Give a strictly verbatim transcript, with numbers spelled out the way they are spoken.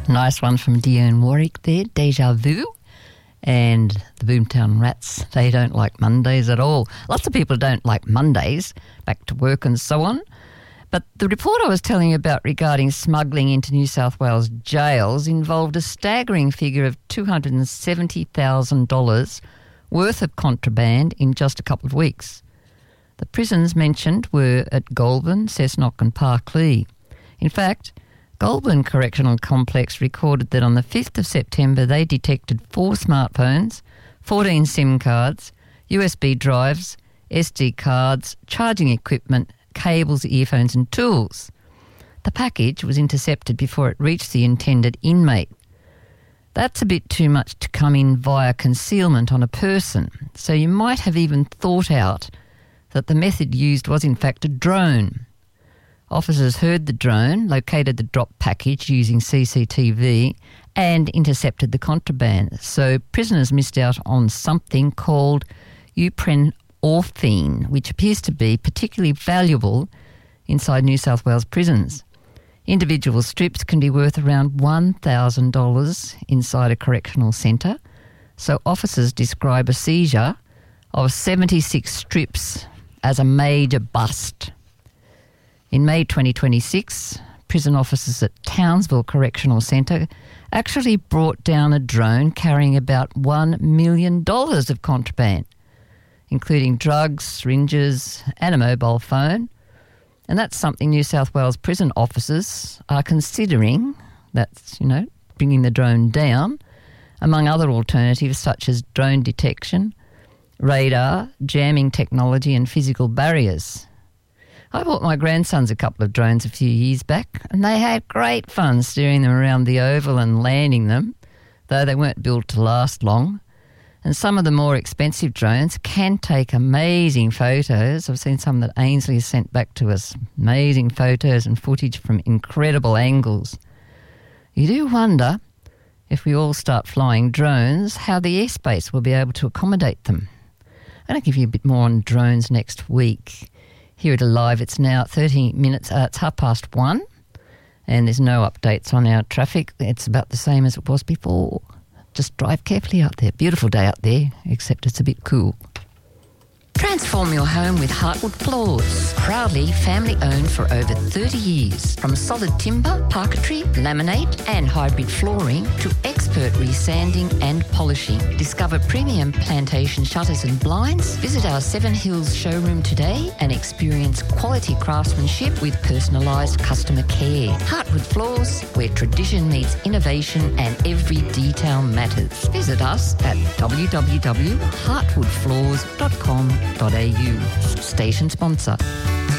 Nice one from Dionne Warwick there, Deja Vu. And the Boomtown Rats, they don't like Mondays at all. Lots of people don't like Mondays, back to work and so on. But the report I was telling you about regarding smuggling into New South Wales jails involved a staggering figure of two hundred seventy thousand dollars worth of contraband in just a couple of weeks. The prisons mentioned were at Goulburn, Cessnock and Parkleigh. In fact, Goulburn Correctional Complex recorded that on the fifth of September they detected four smartphones, fourteen SIM cards, U S B drives, S D cards, charging equipment, cables, earphones and tools. The package was intercepted before it reached the intended inmate. That's a bit too much to come in via concealment on a person, so you might have even thought out that the method used was in fact a drone. Officers heard the drone, located the dropped package using C C T V and intercepted the contraband. So prisoners missed out on something called buprenorphine, which appears to be particularly valuable inside New South Wales prisons. Individual strips can be worth around one thousand dollars inside a correctional centre. So officers describe a seizure of seventy-six strips as a major bust. In May twenty twenty-six, prison officers at Townsville Correctional Centre actually brought down a drone carrying about one million dollars of contraband, including drugs, syringes and a mobile phone. And that's something New South Wales prison officers are considering. That's, you know, bringing the drone down, among other alternatives such as drone detection, radar, jamming technology and physical barriers. I bought my grandsons a couple of drones a few years back and they had great fun steering them around the oval and landing them, though they weren't built to last long. And some of the more expensive drones can take amazing photos. I've seen some that Ainsley has sent back to us, amazing photos and footage from incredible angles. You do wonder, if we all start flying drones, how the airspace will be able to accommodate them. I'm going to give you a bit more on drones next week. Here at Alive, it's now thirty minutes, uh, it's half past one, and there's no updates on our traffic. It's about the same as it was before. Just drive carefully out there. Beautiful day out there, except it's a bit cool. Transform your home with Heartwood Floors. Proudly family-owned for over thirty years. From solid timber, parquetry, laminate and hybrid flooring to expert resanding and polishing. Discover premium plantation shutters and blinds. Visit our Seven Hills showroom today and experience quality craftsmanship with personalised customer care. Heartwood Floors, where tradition meets innovation and every detail matters. Visit us at w w w dot heartwood floors dot com dot a u. Station sponsor.